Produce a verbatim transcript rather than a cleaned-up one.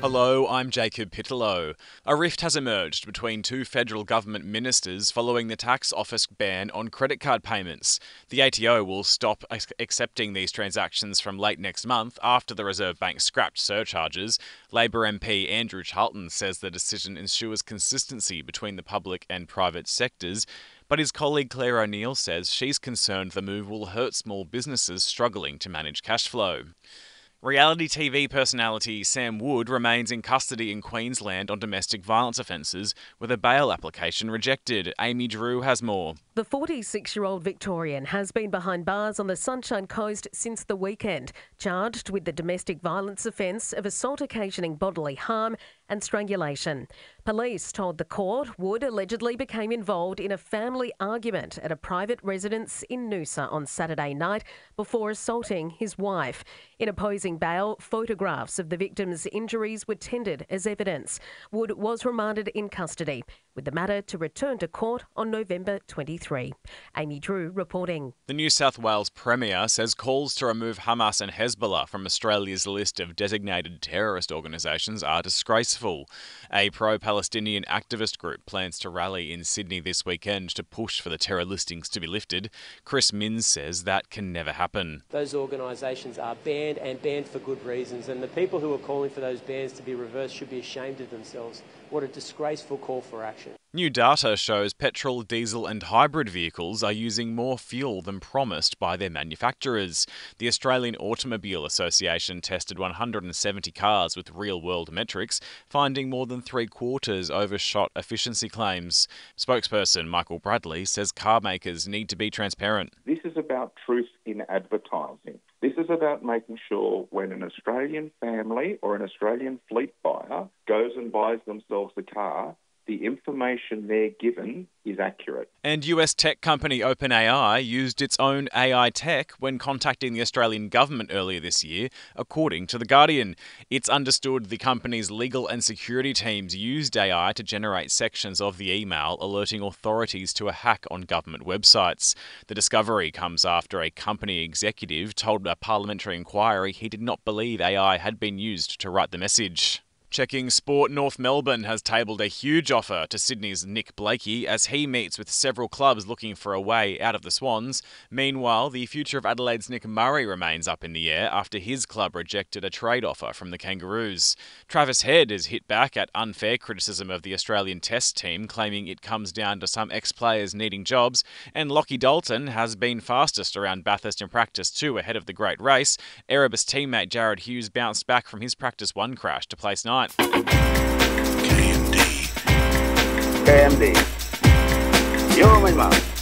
Hello, I'm Jacob Pittellow. A rift has emerged between two federal government ministers following the tax office ban on credit card payments. The A T O will stop ac- accepting these transactions from late next month after the Reserve Bank scrapped surcharges. Labor M P Andrew Charlton says the decision ensures consistency between the public and private sectors. But his colleague Claire O'Neill says she's concerned the move will hurt small businesses struggling to manage cash flow. Reality T V personality Sam Wood remains in custody in Queensland on domestic violence offences, with a bail application rejected. Amy Drew has more. The forty-six-year-old Victorian has been behind bars on the Sunshine Coast since the weekend, charged with the domestic violence offence of assault occasioning bodily harm and strangulation. Police told the court Wood allegedly became involved in a family argument at a private residence in Noosa on Saturday night before assaulting his wife. In opposing bail, photographs of the victim's injuries were tendered as evidence. Wood was remanded in custody, with the matter to return to court on November twenty-third. Amy Drew reporting. The New South Wales Premier says calls to remove Hamas and Hezbollah from Australia's list of designated terrorist organisations are disgraceful. A pro-Palestinian activist group plans to rally in Sydney this weekend to push for the terror listings to be lifted. Chris Minns says that can never happen. Those organisations are banned and banned for good reasons, and the people who are calling for those bans to be reversed should be ashamed of themselves. What a disgraceful call for action. New data shows petrol, diesel and hybrid vehicles are using more fuel than promised by their manufacturers. The Australian Automobile Association tested one hundred seventy cars with real-world metrics, finding more than three quarters overshot efficiency claims. Spokesperson Michael Bradley says car makers need to be transparent. This is about truth in advertising. This is about making sure when an Australian family or an Australian fleet buyer goes and buys themselves a car, the information they're given is accurate. And U S tech company OpenAI used its own A I tech when contacting the Australian government earlier this year, according to The Guardian. It's understood the company's legal and security teams used A I to generate sections of the email alerting authorities to a hack on government websites. The discovery comes after a company executive told a parliamentary inquiry he did not believe A I had been used to write the message. Checking sport, North Melbourne has tabled a huge offer to Sydney's Nick Blakey as he meets with several clubs looking for a way out of the Swans. Meanwhile, the future of Adelaide's Nick Murray remains up in the air after his club rejected a trade offer from the Kangaroos. Travis Head has hit back at unfair criticism of the Australian Test team, claiming it comes down to some ex-players needing jobs. And Lockie Dalton has been fastest around Bathurst in practice two ahead of the great race. Erebus teammate Jared Hughes bounced back from his practice one crash to place ninth. K M D. K M D. You're my mum.